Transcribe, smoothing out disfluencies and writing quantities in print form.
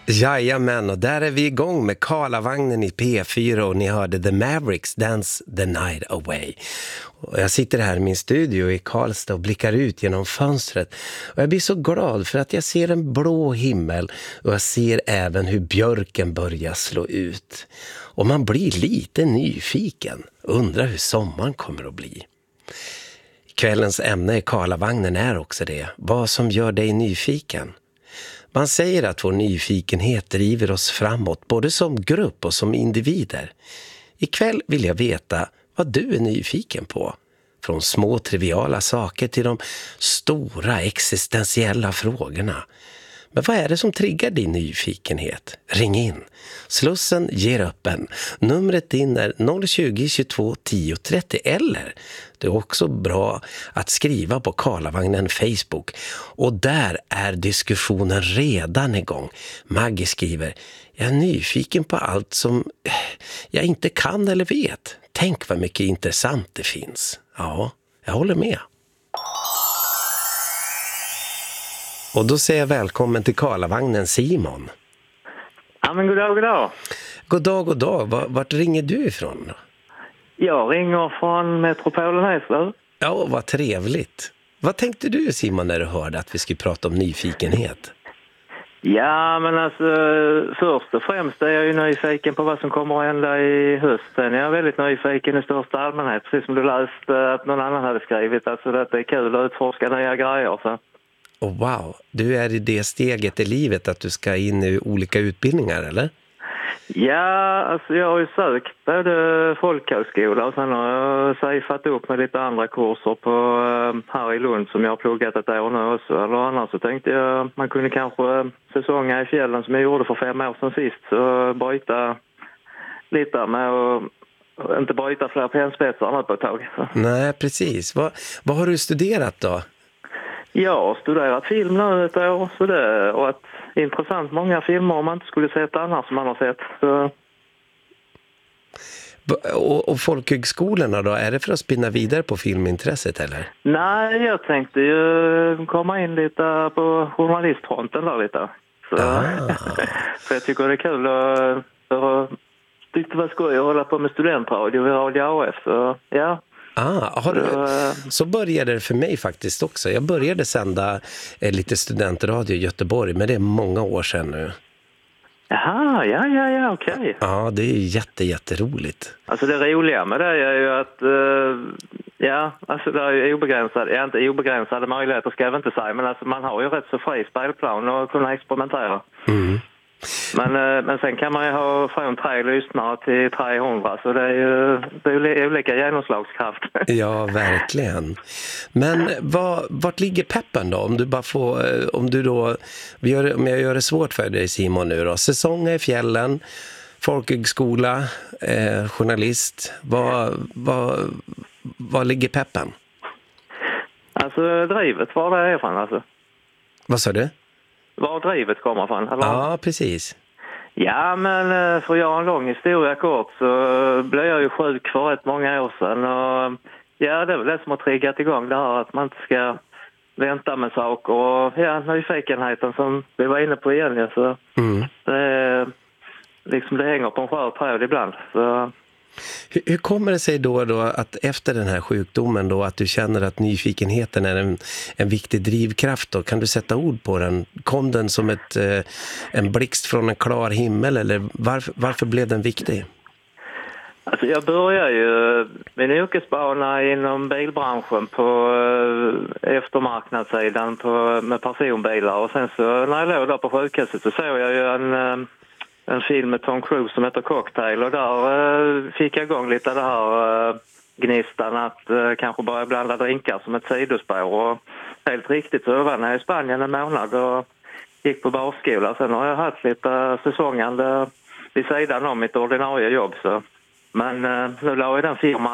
Jajamän, och där är vi igång med Karlavagnen i P4 och ni hörde The Mavericks Dance the Night Away. Och jag sitter här i min studio i Karlstad och blickar ut genom fönstret och jag blir så glad för att jag ser en blå himmel och jag ser även hur björken börjar slå ut. Och man blir lite nyfiken, undrar hur sommaren kommer att bli. Kvällens ämne i Karlavagnen är också det, vad som gör dig nyfiken. Man säger att vår nyfikenhet driver oss framåt, både som grupp och som individer. Ikväll vill jag veta vad du är nyfiken på. Från små triviala saker till de stora existentiella frågorna. Men vad är det som triggar din nyfikenhet? Ring in. Slussen ger öppen. Numret in är 020 22 10 30 eller det är också bra att skriva på Karlavagnen Facebook. Och där är diskussionen redan igång. Maggie skriver, jag är nyfiken på allt som jag inte kan eller vet. Tänk vad mycket intressant det finns. Ja, jag håller med. Och då säger jag välkommen till Karlavagnen, Simon. Ja, men god dag, god dag. God dag. Vart ringer du ifrån då? Jag ringer från Metropolen Häslöv. Ja, vad trevligt. Vad tänkte du, Simon, när du hörde att vi skulle prata om nyfikenhet? Ja, men alltså först och främst är jag ju nyfiken på vad som kommer att hända i hösten. Jag är väldigt nyfiken i största allmänhet, precis som du läste att någon annan hade skrivit. Alltså att det är kul att utforska nya grejer, så. Och wow, du är i det steget i livet att du ska in i olika utbildningar, eller? Ja, alltså jag har ju sökt både folkhögskola och sen har jag sejfat upp med lite andra kurser på här i Lund som jag har pluggat ett år nu också. Eller annars så tänkte jag man kunde kanske säsonga i fjällen som jag gjorde för 5 år sedan sist. Så bryta lite med och inte bryta fler penspetsar på ett tag. Så. Nej, precis. Vad har du studerat då? Jag har studerat film nu ett år så det och att intressant många filmer om man inte skulle sett annars som man har sett. Så. Och folkhögskolorna då, är det för att spinna vidare på filmintresset eller? Nej, jag tänkte ju komma in lite på journalistfronten där lite. Så. För jag tycker det är kul och tyckte det var skoj att hålla på med studentradio vid Radio AF. Så ja. Så började det för mig faktiskt också. Jag började sända lite studentradio i Göteborg, men det är många år sedan nu. Jaha, ja, okej. Ja, det är jätteroligt. Alltså det roliga med det är ju att, alltså det är ju inte obegränsade möjligheter ska jag inte säga, men alltså man har ju rätt så fri spelplan och kunna experimentera. Mm. Men sen kan man ju ha från 3 lyssnare till 300 så det är ju olika genomslagskraft. Ja, verkligen. Men vart ligger peppen då? Om jag gör det svårt för dig, Simon, nu då. Säsong i fjällen, folkhögskola, journalist. Vad ligger peppen? Alltså drivet, var det är från alltså. Vad sa du? Var drivet kommer från? Eller? Ja, precis. Ja, men för att göra en lång historia kort så blev jag ju sjuk för rätt många år sedan. Och ja, det är väl det som har triggat igång det här att man inte ska vänta med saker. Och ja, nyfikenheten som vi var inne på igen. Ja, så det hänger på en skör tråd ibland. Så. Hur kommer det sig då att efter den här sjukdomen då att du känner att nyfikenheten är en viktig drivkraft då? Kan du sätta ord på den? Kom den som en blixt från en klar himmel eller varför blev den viktig? Alltså jag började ju min yrkesbana inom bilbranschen på eftermarknadssidan med personbilar och sen så när jag låg där på sjukhuset så såg jag ju en film med Tom Cruise som heter Cocktail och där fick jag igång lite det här gnistan att kanske börja blanda drinkar som ett sidospår och helt riktigt så var jag i Spanien en månad och gick på barskola. Sen har jag haft lite säsongande vid sidan om mitt ordinarie jobb så. Men nu la jag den firman